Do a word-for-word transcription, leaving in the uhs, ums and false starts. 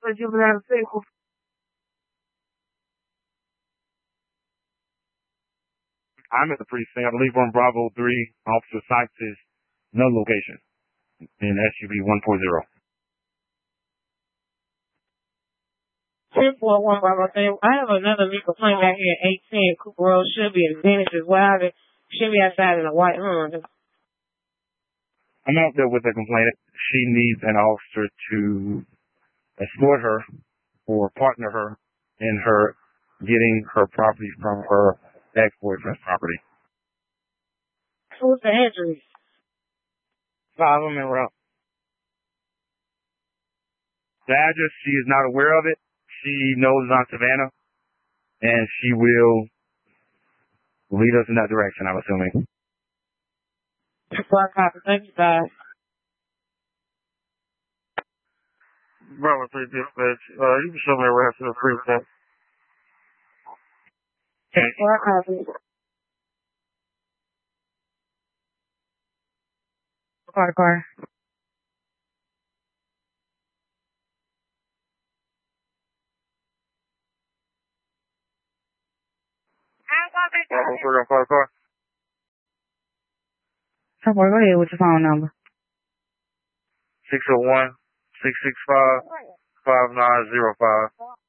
for juvenile vehicle. I'm at the precinct. I believe we're on Bravo three. Officer Sykes is no location in S U V one forty. ten four one Bravo three. I have another vehicle complaint back here at eight ten Cooper Road. Should be in Venice as well. Should be outside in a white Honda. I'm out there with a complainant. She needs an officer to escort her or partner her in her getting her property from her ex-boyfriend's property. Who's the injuries? Five of them in row. The address, she is not aware of it. She knows it's on Savannah, and she will lead us in that direction, I'm assuming. Thank you, guys. Bravo three dispatch. Uh, you can show me a rest of the precinct. Okay. What happened? Car, car. Bravo three on car, car. Go ahead with your phone number. six oh one, six six five, five nine zero five.